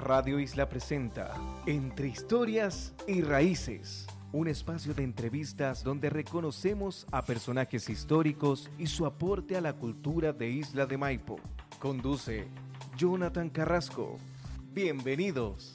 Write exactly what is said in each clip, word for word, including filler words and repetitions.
Radio Isla presenta Entre Historias y Raíces, un espacio de entrevistas donde reconocemos a personajes históricos y su aporte a la cultura de Isla de Maipo. Conduce Jonathan Carrasco. Bienvenidos.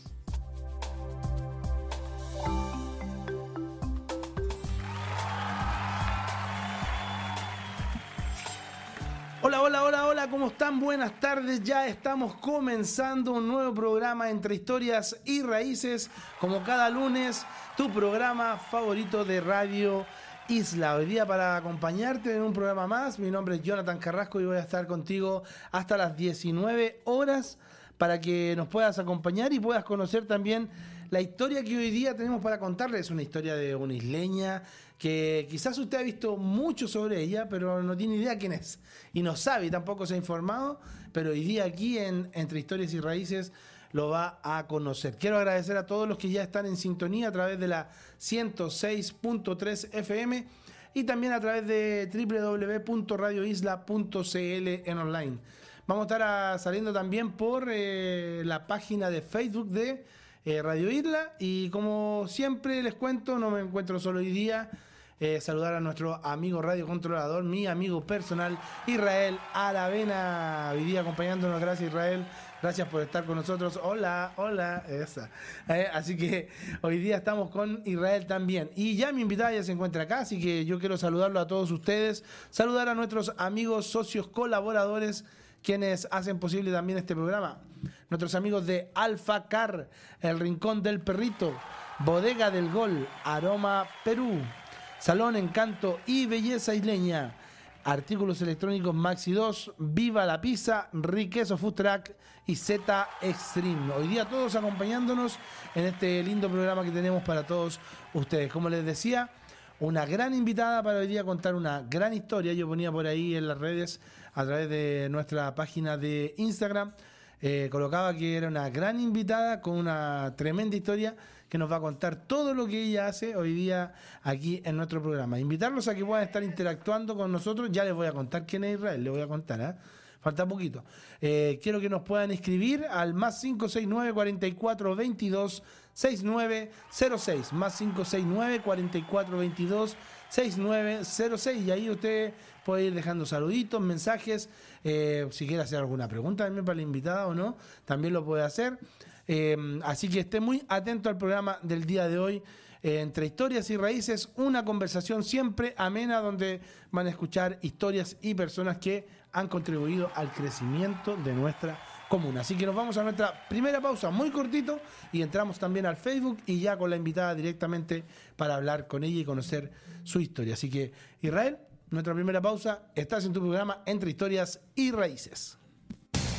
Hola, hola, hola, hola, ¿cómo están? Buenas tardes, ya estamos comenzando un nuevo programa Entre Historias y Raíces, como cada lunes, tu programa favorito de Radio Isla. Hoy día para acompañarte en un programa más, mi nombre es Jonathan Carrasco y voy a estar contigo hasta las diecinueve horas para que nos puedas acompañar y puedas conocer también la historia que hoy día tenemos para contarles. Es una historia de una isleña que quizás usted ha visto mucho sobre ella, pero no tiene idea quién es. Y no sabe, y tampoco se ha informado, pero hoy día aquí en Entre Historias y Raíces lo va a conocer. Quiero agradecer a todos los que ya están en sintonía a través de la ciento seis punto tres F M y también a través de doble u doble u doble u punto radio isla punto c l en online. Vamos a estar a, saliendo también por eh, la página de Facebook de eh, Radio Isla, y como siempre les cuento, no me encuentro solo hoy día. Eh, saludar a nuestro amigo radio controlador, mi amigo personal, Israel Aravena, hoy día acompañándonos. Gracias, Israel, gracias por estar con nosotros. Hola, hola, esa. Eh, así que hoy día estamos con Israel también. Y ya mi invitada ya se encuentra acá, así que yo quiero saludarlo a todos ustedes, saludar a nuestros amigos, socios, colaboradores, quienes hacen posible también este programa. Nuestros amigos de Alfa Car, El Rincón del Perrito, Bodega del Gol, Aroma Perú, Salón Encanto y Belleza Isleña, Artículos Electrónicos Maxi dos, Viva la Pizza, Riqueso Food Truck y Z Extreme. Hoy día todos acompañándonos en este lindo programa que tenemos para todos ustedes. Como les decía, una gran invitada para hoy día contar una gran historia. Yo ponía por ahí en las redes, a través de nuestra página de Instagram, eh, colocaba que era una gran invitada con una tremenda historia que nos va a contar todo lo que ella hace hoy día aquí en nuestro programa. Invitarlos a que puedan estar interactuando con nosotros. Ya les voy a contar quién es Israel, les voy a contar, ¿eh? Falta poquito. Eh, quiero que nos puedan escribir al más cinco seis nueve, cuarenta y cuatro, veintidós, sesenta y nueve cero seis, más cinco seis nueve, cuarenta y cuatro, veintidós, sesenta y nueve cero seis, y ahí usted puede ir dejando saluditos, mensajes, eh, si quiere hacer alguna pregunta también para la invitada o no, también lo puede hacer. Eh, así que esté muy atento al programa del día de hoy, eh, Entre Historias y Raíces, una conversación siempre amena donde van a escuchar historias y personas que han contribuido al crecimiento de nuestra comuna. Así que nos vamos a nuestra primera pausa muy cortito y entramos también al Facebook y ya con la invitada directamente para hablar con ella y conocer su historia. Así que, Israel, nuestra primera pausa, estás en tu programa Entre Historias y Raíces.